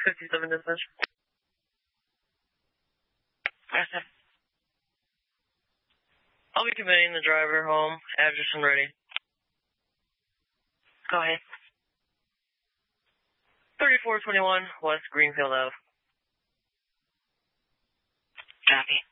57 dispatch. Yes, sir. I'll be conveying the driver home. Address and ready. Go ahead. 3421 West Greenfield Ave. Copy.